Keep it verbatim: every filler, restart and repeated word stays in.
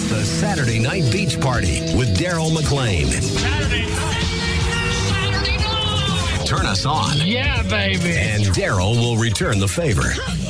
the Saturday Night Beach Party with Daryl McLean. Saturday night. Saturday night. Turn us on. Yeah, baby. And Daryl will return the favor.